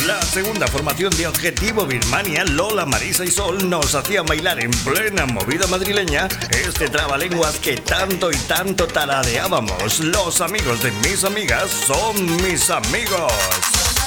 La segunda formación de Objetivo Birmania, Lola, Marisa y Sol, nos hacían bailar en plena movida madrileña este trabalenguas que tanto y tanto taradeábamos. Los amigos de mis amigas son mis amigos.